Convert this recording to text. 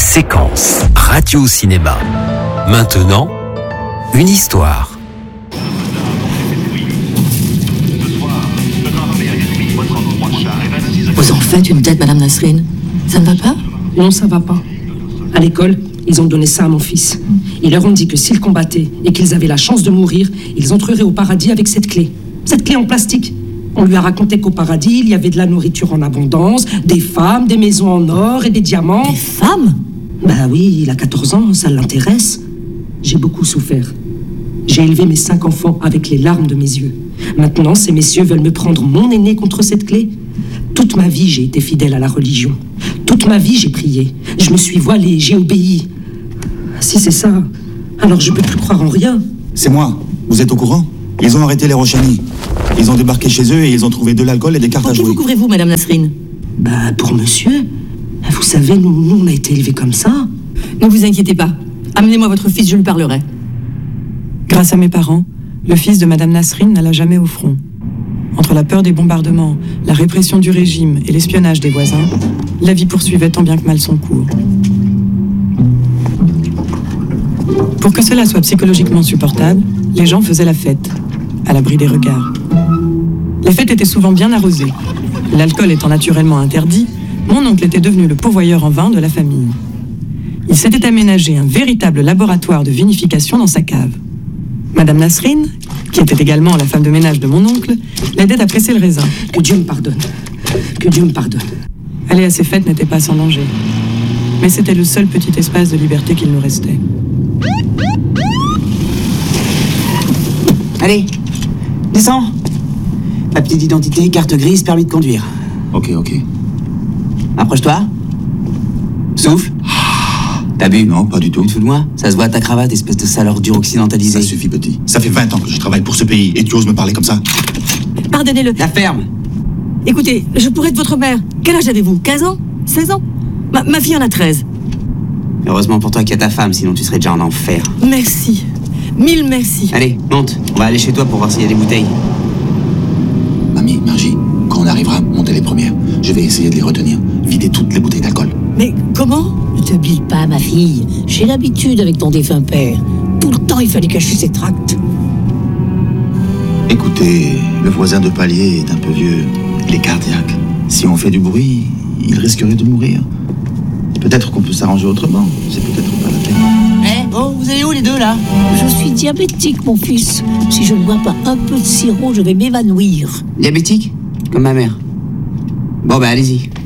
Séquence radio-cinéma. Maintenant, une histoire. Vous en faites une tête, Madame Nasrine. Ça ne va pas? Non, ça va pas. À l'école, ils ont donné ça à mon fils. Ils leur ont dit que s'ils combattaient et qu'ils avaient la chance de mourir, ils entreraient au paradis avec cette clé. Cette clé en plastique. On lui a raconté qu'au paradis, il y avait de la nourriture en abondance, des femmes, des maisons en or et des diamants. Des femmes? Bah oui, il a 14 ans, ça l'intéresse. J'ai beaucoup souffert. J'ai élevé mes 5 enfants avec les larmes de mes yeux. Maintenant, ces messieurs veulent me prendre mon aîné contre cette clé. Toute ma vie, j'ai été fidèle à la religion. Toute ma vie, j'ai prié. Je me suis voilé, j'ai obéi. Si c'est ça, alors je peux plus croire en rien. C'est moi. Vous êtes au courant? Ils ont arrêté les Rochani. Ils ont débarqué chez eux et ils ont trouvé de l'alcool et des cartes à jouer. Pour qui vous couvrez-vous, Madame Nasrine? Bah, pour monsieur. Vous savez, nous on a été élevés comme ça. Ne vous inquiétez pas. Amenez-moi votre fils, je lui parlerai. Grâce à mes parents, le fils de Madame Nasrine n'alla jamais au front. Entre la peur des bombardements, la répression du régime et l'espionnage des voisins, la vie poursuivait tant bien que mal son cours. Pour que cela soit psychologiquement supportable, les gens faisaient la fête, à l'abri des regards. Les fêtes étaient souvent bien arrosées. L'alcool étant naturellement interdit, mon oncle était devenu le pourvoyeur en vin de la famille. Il s'était aménagé un véritable laboratoire de vinification dans sa cave. Madame Nasrine, qui était également la femme de ménage de mon oncle, l'aidait à presser le raisin. Que Dieu me pardonne. Que Dieu me pardonne. Aller à ces fêtes n'était pas sans danger. Mais c'était le seul petit espace de liberté qu'il nous restait. Allez, descends. Papier d'identité, carte grise, permis de conduire. Ok. Approche-toi. Souffle. T'as bu? Non, pas du tout. Tu te fous de moi? Ça se voit à ta cravate, espèce de sale ordure occidentalisée. Ça suffit, petit. Ça fait 20 ans que je travaille pour ce pays et tu oses me parler comme ça? Pardonnez-le. La ferme. Écoutez, je pourrais être votre mère. Quel âge avez-vous? 15 ans? 16 ans? Ma fille en a 13. Heureusement pour toi qu'il y a ta femme, sinon tu serais déjà en enfer. Merci. 1000 merci. Allez, monte. On va aller chez toi pour voir s'il y a des bouteilles. Mamie, Margie, quand on arrivera, montez les premières. Je vais essayer de les retenir. Vider toutes les bouteilles d'alcool. Mais comment? Ne te bile pas, ma fille. J'ai l'habitude avec ton défunt père. Tout le temps, il fallait cacher ses tracts. Écoutez, le voisin de palier est un peu vieux. Il est cardiaque. Si on fait du bruit, il risquerait de mourir. Peut-être qu'on peut s'arranger autrement. C'est peut-être pas la peine. Oh, vous allez où les deux, là? Je suis diabétique, mon fils. Si je ne bois pas un peu de sirop, je vais m'évanouir. Diabétique? Comme ma mère. Bon, allez-y.